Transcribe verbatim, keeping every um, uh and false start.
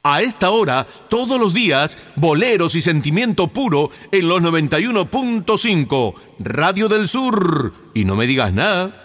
A esta hora, todos los días, boleros y sentimiento puro en los noventa y uno punto cinco, Radio del Sur. Y no me digas nada.